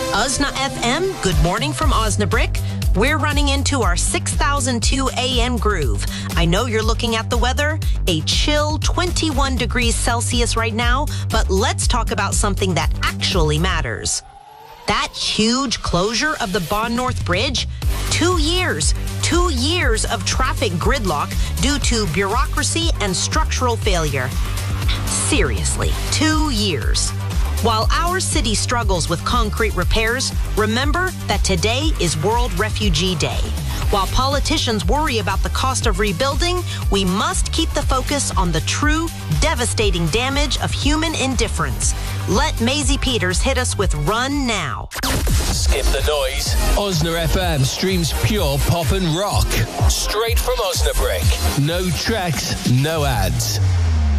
Osna FM, good morning from Osnabrick. We're running into our 6002 AM groove. I know you're looking at the weather, a chill 21 degrees Celsius right now, but let's talk about something that actually matters. That huge closure of the Bond North Bridge, 2 years of traffic gridlock due to bureaucracy and structural failure. Seriously, 2 years. While our city struggles with concrete repairs, remember that today is World Refugee Day. While politicians worry about the cost of rebuilding, we must keep the focus on the true, devastating damage of human indifference. Let Maisie Peters hit us with Run Now. Skip the noise. Osna FM streams pure pop and rock. Straight from Osnabrick. No tracks, no ads.